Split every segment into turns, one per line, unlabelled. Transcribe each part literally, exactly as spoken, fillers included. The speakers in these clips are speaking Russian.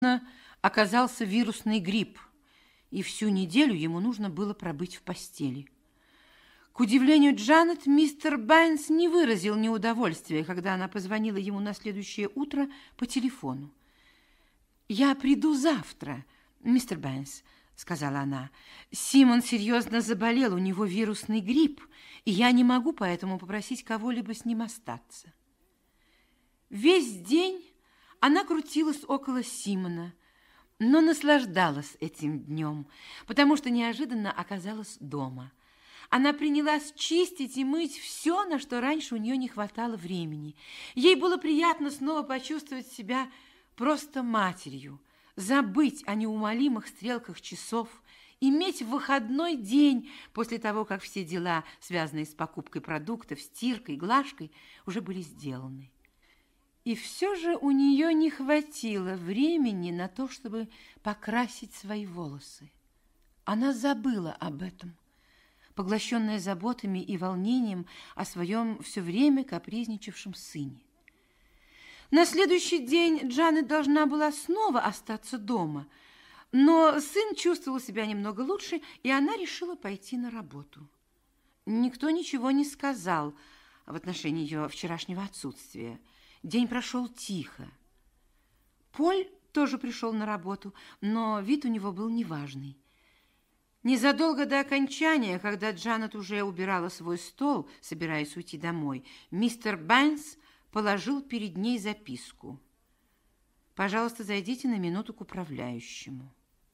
оказался вирусный грипп, и всю неделю ему нужно было пробыть в постели. К удивлению Джанет, мистер Байнс не выразил неудовольствия, когда она позвонила ему на следующее утро по телефону. «Я приду завтра, мистер Байнс», — сказала она. «Симон серьезно заболел, у него вирусный грипп, и я не могу поэтому попросить кого-либо с ним остаться». Весь день она крутилась около Симона, но наслаждалась этим днем, потому что неожиданно оказалась дома. Она принялась чистить и мыть все, на что раньше у нее не хватало времени. Ей было приятно снова почувствовать себя просто матерью, забыть о неумолимых стрелках часов, иметь выходной день после того, как все дела, связанные с покупкой продуктов, стиркой, глажкой, уже были сделаны. И все же у нее не хватило времени на то, чтобы покрасить свои волосы. Она забыла об этом, поглощенная заботами и волнением о своем все время капризничавшем сыне. На следующий день Джанет должна была снова остаться дома, но сын чувствовал себя немного лучше, и она решила пойти на работу. Никто ничего не сказал в отношении ее вчерашнего отсутствия. День прошел тихо. Поль тоже пришел на работу, но вид у него был неважный. Незадолго до окончания, когда Джанет уже убирала свой стол, собираясь уйти домой, мистер Байнс положил перед ней записку. «Пожалуйста, зайдите на минуту к управляющему».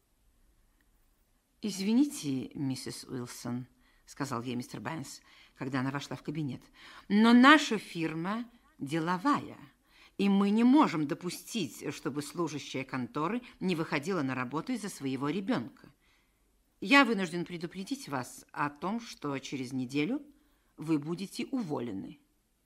«Извините, миссис Уилсон», — сказал ей мистер Байнс, когда она вошла в кабинет, «но наша фирма деловая, и мы не можем допустить, чтобы служащая конторы не выходила на работу из-за своего ребенка. Я вынужден предупредить вас о том, что через неделю вы будете уволены».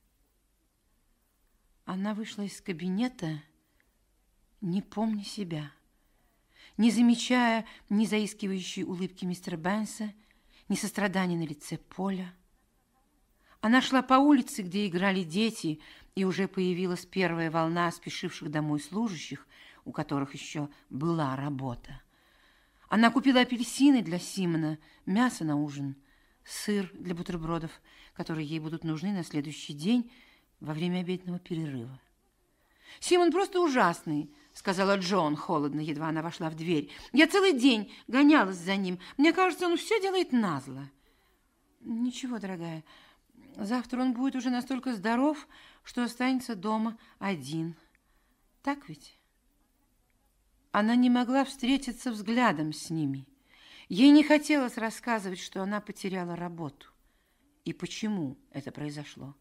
Она вышла из кабинета, не помня себя, не замечая ни заискивающей улыбки мистера Байнса, ни сострадания на лице Поля. Она шла по улице, где играли дети, и уже появилась первая волна спешивших домой служащих, у которых еще была работа. Она купила апельсины для Симона, мясо на ужин, сыр для бутербродов, которые ей будут нужны на следующий день во время обеденного перерыва. «Симон просто ужасный», — сказала Джон холодно, едва она вошла в дверь. «Я целый день гонялась за ним. Мне кажется, он все делает назло». «Ничего, дорогая, завтра он будет уже настолько здоров, что останется дома один. Так ведь?» Она не могла встретиться взглядом с ними. Ей не хотелось рассказывать, что она потеряла работу. И почему это произошло.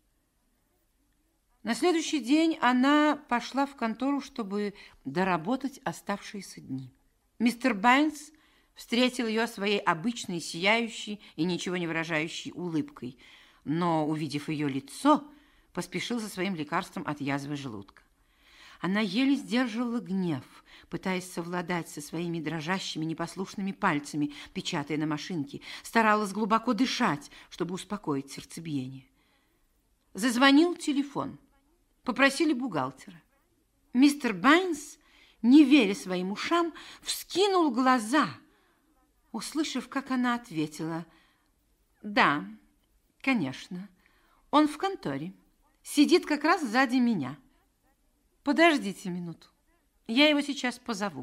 На следующий день она пошла в контору, чтобы доработать оставшиеся дни. Мистер Байнс встретил ее своей обычной сияющей и ничего не выражающей улыбкой, но, увидев ее лицо, поспешил за своим лекарством от язвы желудка. Она еле сдерживала гнев, пытаясь совладать со своими дрожащими непослушными пальцами, печатая на машинке, старалась глубоко дышать, чтобы успокоить сердцебиение. Зазвонил телефон. Попросили бухгалтера. Мистер Байнс, не веря своим ушам, вскинул глаза, услышав, как она ответила: «Да, конечно, он в конторе, сидит как раз сзади меня. Подождите минуту, я его сейчас позову».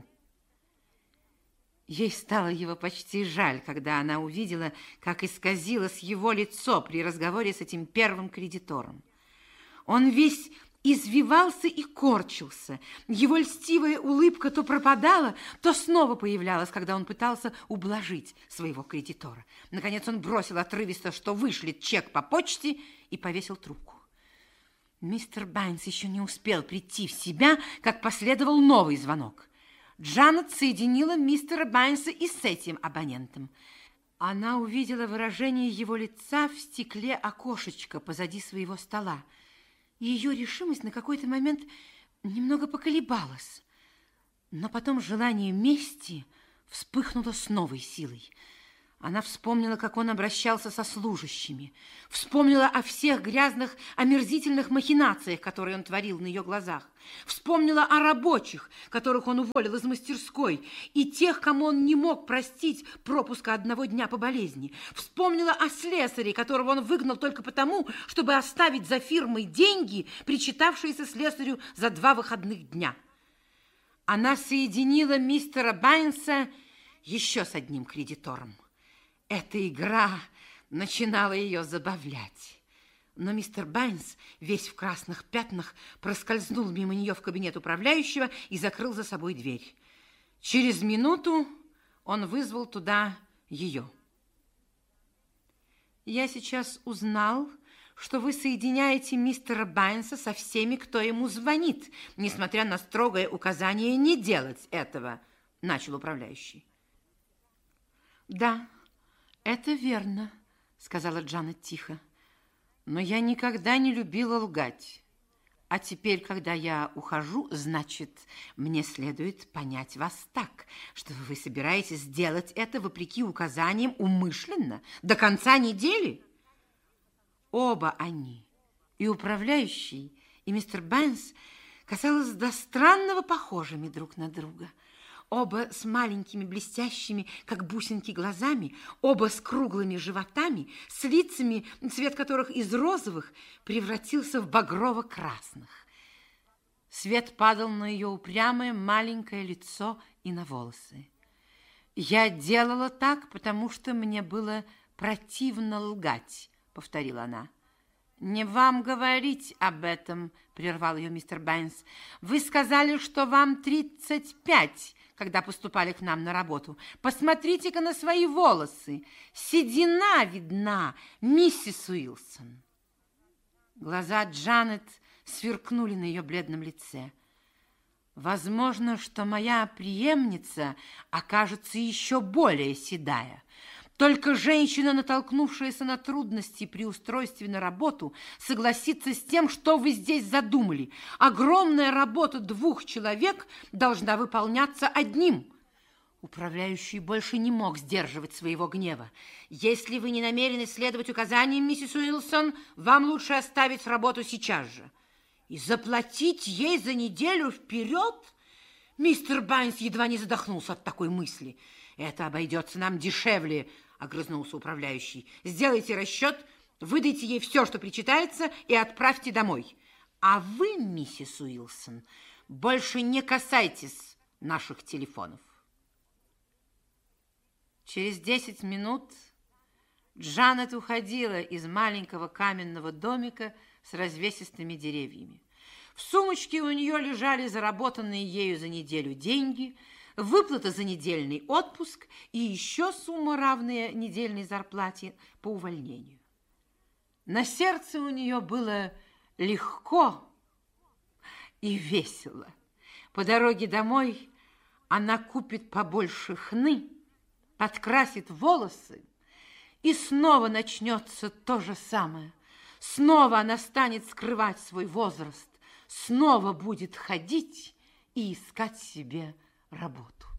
Ей стало его почти жаль, когда она увидела, как исказилось его лицо при разговоре с этим первым кредитором. Он весь извивался и корчился. Его льстивая улыбка то пропадала, то снова появлялась, когда он пытался ублажить своего кредитора. Наконец он бросил отрывисто, что вышлет чек по почте, и повесил трубку. Мистер Байнс еще не успел прийти в себя, как последовал новый звонок. Джанет соединила мистера Байнса и с этим абонентом. Она увидела выражение его лица в стекле окошечка позади своего стола. Ее решимость на какой-то момент немного поколебалась, но потом желание мести вспыхнуло с новой силой. Она вспомнила, как он обращался со служащими, вспомнила о всех грязных, омерзительных махинациях, которые он творил на ее глазах, вспомнила о рабочих, которых он уволил из мастерской, и тех, кому он не мог простить пропуска одного дня по болезни, вспомнила о слесаре, которого он выгнал только потому, чтобы оставить за фирмой деньги, причитавшиеся слесарю за два выходных дня. Она соединила мистера Байнса еще с одним кредитором. Эта игра начинала ее забавлять. Но мистер Байнс, весь в красных пятнах, проскользнул мимо нее в кабинет управляющего и закрыл за собой дверь. Через минуту он вызвал туда ее. «Я сейчас узнал, что вы соединяете мистера Байнса со всеми, кто ему звонит, несмотря на строгое указание не делать этого», — начал управляющий. «Да, это верно», — сказала Джанет тихо. «Но я никогда не любила лгать. А теперь, когда я ухожу, значит, мне следует понять вас так, что вы собираетесь сделать это вопреки указаниям умышленно до конца недели?» Оба они, и управляющий, и мистер Байнс, казалось, до странного похожими друг на друга. Оба с маленькими блестящими, как бусинки, глазами, оба с круглыми животами, с лицами, цвет которых из розовых превратился в багрово-красных. Свет падал на ее упрямое маленькое лицо и на волосы. «Я делала так, потому что мне было противно лгать», — повторила она. «Не вам говорить об этом», — прервал ее мистер Байнс. «Вы сказали, что вам тридцать пять, когда поступали к нам на работу. Посмотрите-ка на свои волосы. Седина видна, миссис Уилсон». Глаза Джанет сверкнули на ее бледном лице. «Возможно, что моя преемница окажется еще более седая. Только женщина, натолкнувшаяся на трудности при устройстве на работу, согласится с тем, что вы здесь задумали. Огромная работа двух человек должна выполняться одним». Управляющий больше не мог сдерживать своего гнева. «Если вы не намерены следовать указаниям, миссис Уилсон, вам лучше оставить работу сейчас же. И заплатить ей за неделю вперед?» Мистер Байнс едва не задохнулся от такой мысли. «Это обойдется нам дешевле», — огрызнулся управляющий. «Сделайте расчет, выдайте ей все, что причитается, и отправьте домой. А вы, миссис Уилсон, больше не касайтесь наших телефонов». Через десять минут Джанет уходила из маленького каменного домика с развесистыми деревьями. В сумочке у нее лежали заработанные ею за неделю деньги, выплата за недельный отпуск и еще сумма, равная недельной зарплате по увольнению. На сердце у нее было легко и весело. По дороге домой она купит побольше хны, подкрасит волосы, и снова начнется то же самое. Снова она станет скрывать свой возраст, снова будет ходить и искать себе работу.